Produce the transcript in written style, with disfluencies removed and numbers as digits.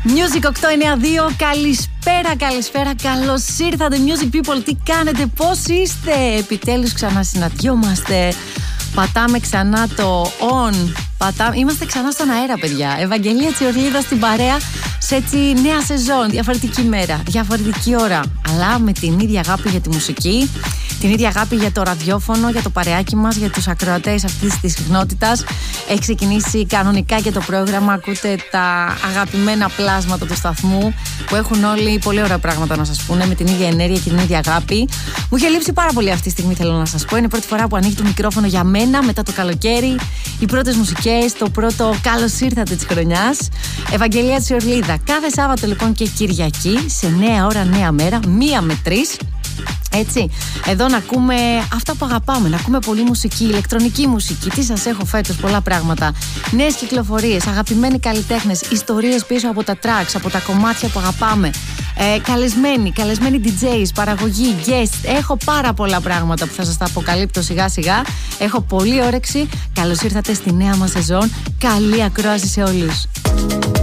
Music 892, καλησπέρα, καλώς ήρθατε Music People, τι κάνετε, πώς είστε, επιτέλους ξανασυναντιόμαστε, πατάμε ξανά το on, είμαστε ξανά στον αέρα παιδιά, Ευαγγελία Τσιορλίδα στην παρέα, σε έτσι νέα σεζόν, διαφορετική μέρα, διαφορετική ώρα, αλλά με την ίδια αγάπη για τη μουσική, την ίδια αγάπη για το ραδιόφωνο, για το παρεάκι μας, για τους ακροατές αυτής της συχνότητας. Έχει ξεκινήσει κανονικά και το πρόγραμμα. Ακούτε τα αγαπημένα πλάσματα του σταθμού που έχουν όλοι πολύ ωραία πράγματα να σας πούνε, με την ίδια ενέργεια και την ίδια αγάπη. Μου είχε λείψει πάρα πολύ αυτή τη στιγμή, θέλω να σας πω. Είναι η πρώτη φορά που ανοίγει το μικρόφωνο για μένα μετά το καλοκαίρι. Οι πρώτες μουσικές, το πρώτο καλώς ήρθατε της χρονιάς. Ευαγγελία Τσιορλίδα. Κάθε Σάββατο λοιπόν και Κυριακή σε νέα ώρα, νέα μέρα, 1 με 3. Έτσι, εδώ να ακούμε αυτά που αγαπάμε, να ακούμε πολύ μουσική, ηλεκτρονική μουσική. Τι σας έχω φέτος, πολλά πράγματα. Νέες κυκλοφορίες, αγαπημένοι καλλιτέχνες, ιστορίες πίσω από τα tracks, από τα κομμάτια που αγαπάμε. Καλεσμένοι DJs, παραγωγή, guests. Έχω πάρα πολλά πράγματα που θα σας τα αποκαλύπτω σιγά σιγά. Έχω πολύ όρεξη. Καλώς ήρθατε στη νέα μας σεζόν. Καλή ακρόαση σε όλους.